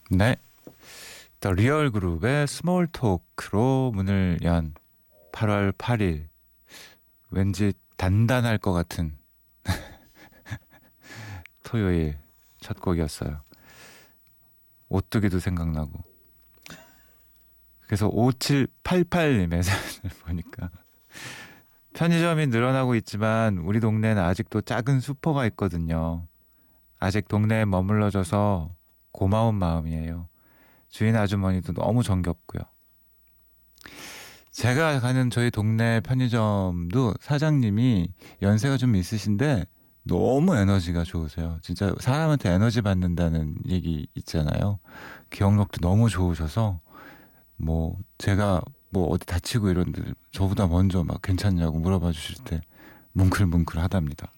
네, 더 리얼 그룹의 스몰 토크로 문을 연 8월 8일 왠지 단단할 것 같은 토요일 첫 곡이었어요. 오뚜기도 생각나고. 그래서 5788님의 사연을 보니까 편의점이 늘어나고 있지만 우리 동네는 아직도 작은 슈퍼가 있거든요. 아직 동네에 머물러줘서 고마운 마음이에요. 주인 아주머니도 너무 정겹고요. 제가 가는 저희 동네 편의점도 사장님이 연세가 좀 있으신데 너무 에너지가 좋으세요. 진짜 사람한테 에너지 받는다는 얘기 있잖아요. 기억력도 너무 좋으셔서 뭐 제가 뭐 어디 다치고 이런데 저보다 먼저 막 괜찮냐고 물어봐 주실 때 뭉클뭉클 하답니다.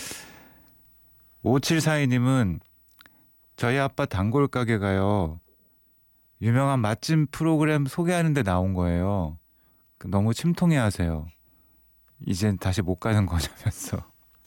5742님은 저희 아빠 단골 가게 가요. 유명한 맛집 프로그램 소개하는데 나온 거예요. 너무 침통해 하세요. 이젠 다시 못 가는 거냐면서.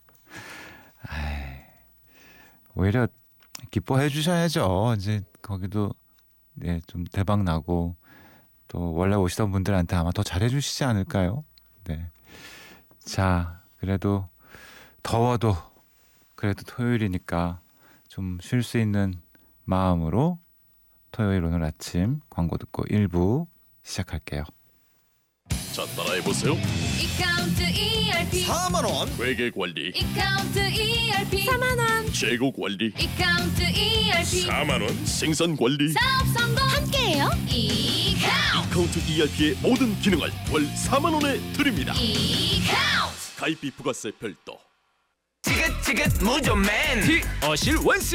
오히려 기뻐해 주셔야죠. 이제 거기도 네, 좀 대박 나고 또 원래 오시던 분들한테 아마 더 잘해 주시지 않을까요? 네. 자, 그래도 더워도 그래도 토요일이니까 좀 쉴 수 있는 마음으로 토요일 오늘 아침 광고 듣고 1부 시작할게요. 자, 따라해보세요. 이카운트 ERP 4만원 회계관리, 이카운트 ERP 4만원 재고관리, 이카운트 ERP 4만원 생산관리. 사업 성공 함께해요. 이카운트 카운트 ERP의 모든 기능을 월 4만원에 드립니다. 이카운트 가입비 부가세 별도. 지긋지긋 무좀맨 어실 원스